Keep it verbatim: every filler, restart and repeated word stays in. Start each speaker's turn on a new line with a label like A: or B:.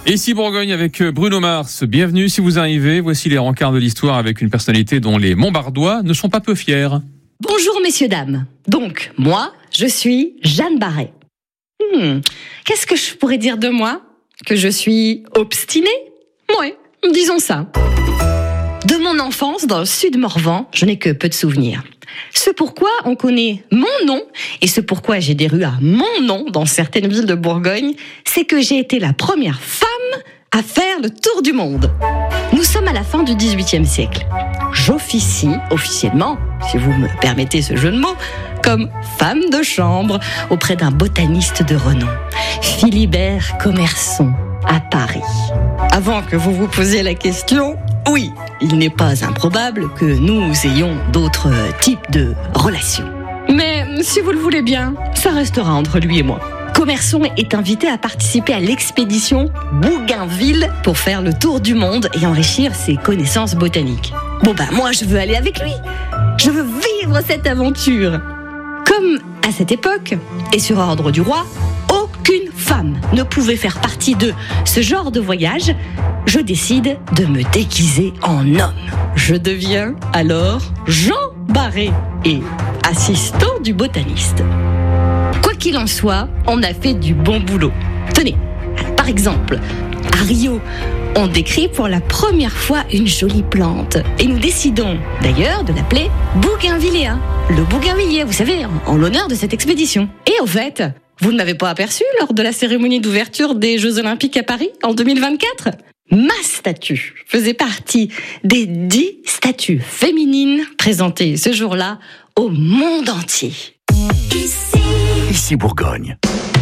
A: Ici Bourgogne avec Bruno Mars. Bienvenue si vous arrivez. Voici les rencarts de l'histoire avec une personnalité dont les Montbardois ne sont pas peu fiers.
B: Bonjour messieurs, dames. Donc, moi, je suis Jeanne Barret. Hmm, qu'est-ce que je pourrais dire de moi ? Que je suis obstinée ? Ouais, disons ça. De mon enfance, dans le sud Morvan, je n'ai que peu de souvenirs. Ce pourquoi on connaît mon nom, et ce pourquoi j'ai des rues à mon nom dans certaines villes de Bourgogne, c'est que j'ai été la première femme à faire le tour du monde. Nous sommes à la fin du dix-huitième siècle. J'officie, officiellement, si vous me permettez ce jeu de mots, comme femme de chambre auprès d'un botaniste de renom, Philibert Commerson, à Paris. Avant que vous vous posiez la question, oui, il n'est pas improbable que nous ayons d'autres types de relations. Mais si vous le voulez bien, ça restera entre lui et moi. Commerson est invité à participer à l'expédition Bougainville pour faire le tour du monde et enrichir ses connaissances botaniques. Bon ben moi je veux aller avec lui. Je veux vivre cette aventure. Comme à cette époque, et sur ordre du roi, aucune femme ne pouvait faire partie de ce genre de voyage. Je décide de me déguiser en homme. Je deviens alors Jean Barret et assistant du botaniste. Quoi qu'il en soit, on a fait du bon boulot. Tenez, par exemple, à Rio, on décrit pour la première fois une jolie plante. Et nous décidons d'ailleurs de l'appeler Bougainvilléa. Le bougainvillier, vous savez, en l'honneur de cette expédition. Et au fait, vous ne m'avez pas aperçu lors de la cérémonie d'ouverture des Jeux Olympiques à Paris en deux mille vingt-quatre ? Ma statue faisait partie des dix statues féminines présentées ce jour-là au monde entier.
C: Ici Bourgogne.